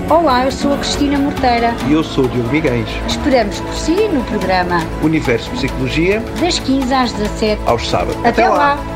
Olá, eu sou a Cristina Morteira. E eu sou o Diogo Miguéis. Esperamos por si no programa Universo Psicologia, das 15 às 17, aos sábados. Até lá!